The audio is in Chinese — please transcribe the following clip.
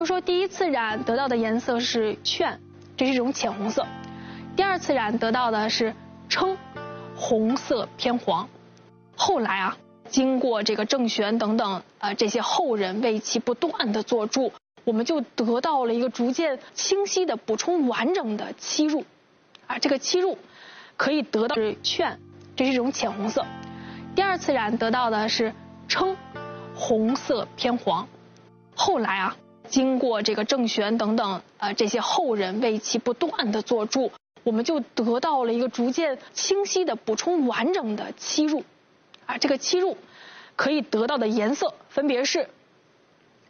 就说第一次染得到的颜色是券，这是一种浅红色；第二次染得到的是称，红色偏黄。后来啊，经过这个郑玄等等这些后人为其不断的做注，我们就得到了一个逐渐清晰的补充完整的漆入。这个漆入可以得到是券，这是一种浅红色；第二次染得到的是称，红色偏黄。后来啊，经过这个郑玄等等这些后人为其不断的做注，我们就得到了一个逐渐清晰的补充完整的漆入。这个漆入可以得到的颜色分别是